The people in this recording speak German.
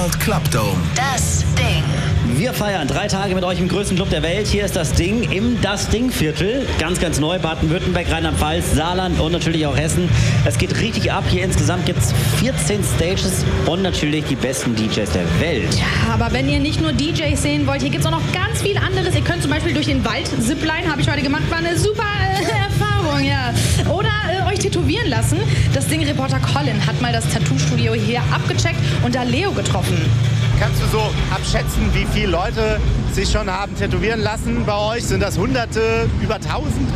World Club Dome. Das Ding. Wir feiern 3 Tage mit euch im größten Club der Welt. Hier ist das Ding im Das Ding-Viertel. Ganz, ganz neu. Baden-Württemberg, Rheinland-Pfalz, Saarland und natürlich auch Hessen. Es geht richtig ab. Hier insgesamt gibt es 14 Stages und natürlich die besten DJs der Welt. Ja, aber wenn ihr nicht nur DJs sehen wollt, hier gibt es auch noch ganz viel anderes. Ihr könnt zum Beispiel durch den Wald zipline, habe ich heute gemacht, war eine super Erfahrung, ja. Oder euch tätowieren lassen. Das Ding-Reporter Colin hat mal das Tattoo-Studio hier abgecheckt und da Leo getroffen. Kannst du so abschätzen, wie viele Leute sich schon haben tätowieren lassen bei euch? Sind das Hunderte, über 1000?